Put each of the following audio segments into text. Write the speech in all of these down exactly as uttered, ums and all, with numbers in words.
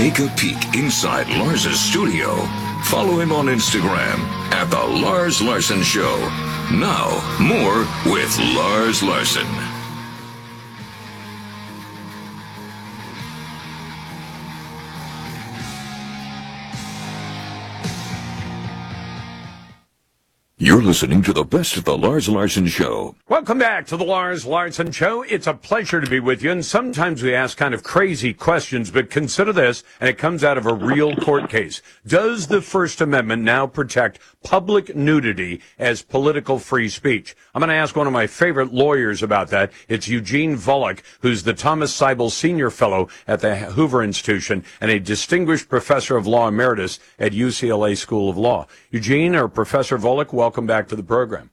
Take a peek inside Lars's studio. Follow him on Instagram at The Lars Larson Show. Now, more with Lars Larson. You're listening to the best of the Lars Larson Show. Welcome back to the Lars Larson Show. It's a pleasure to be with you, and sometimes we ask kind of crazy questions, but consider this, and it comes out of a real court case. Does the First Amendment now protect public nudity as political free speech? I'm going to ask one of my favorite lawyers about that. It's Eugene Volokh, who's the Thomas Seibel Senior Fellow at the Hoover Institution and a distinguished professor of law emeritus at U C L A School of Law. Eugene, or Professor Volokh, welcome back to the program.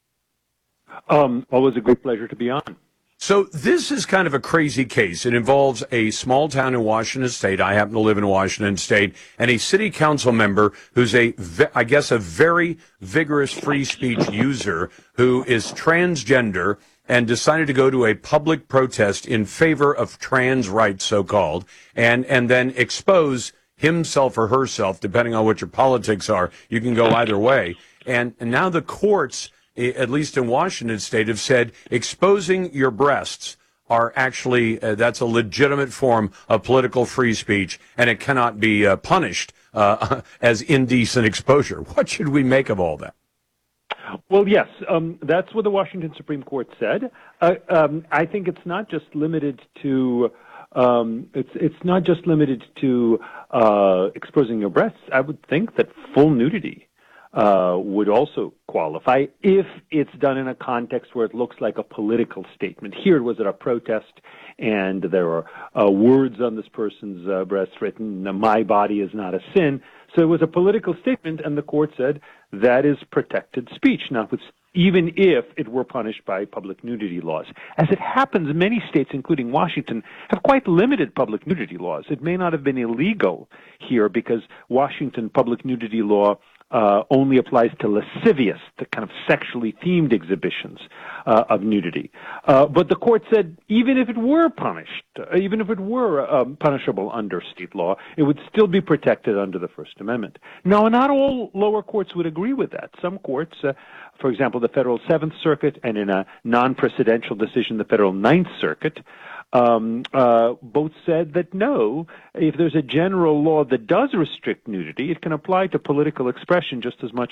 Um, always a great pleasure to be on. So this is kind of a crazy case. It involves a small town in Washington State. I happen to live in Washington State, and a city council member who's a, I guess, a very vigorous free speech user who is transgender and decided to go to a public protest in favor of trans rights, so-called, and, and then expose himself or herself, depending on what your politics are. You can go either way. And, and now the courts, at least in Washington State, have said exposing your breasts are actually, uh, that's a legitimate form of political free speech, and it cannot be uh, punished uh, as indecent exposure. What should we make of all that? Well, yes, um, that's what the Washington Supreme Court said. Uh, um, I think it's not just limited to um, it's it's not just limited to uh, exposing your breasts. I would think that full nudity Uh, would also qualify if it's done in a context where it looks like a political statement. Here it was at a protest, and there are uh, words on this person's uh, breast written, "My body is not a sin." So it was a political statement, and the court said that is protected speech, not with, even if it were punished by public nudity laws. As it happens, many states, including Washington, have quite limited public nudity laws. It may not have been illegal here because Washington public nudity law Uh, only applies to lascivious, the kind of sexually themed exhibitions uh, of nudity. Uh, but the court said even if it were punished, uh, even if it were um, punishable under state law, it would still be protected under the First Amendment. Now, not all lower courts would agree with that. Some courts, uh, for example, the Federal Seventh Circuit, and in a non-precedential decision, the Federal Ninth Circuit, Um, uh, both said that no, if there's a general law that does restrict nudity, it can apply to political expression just as much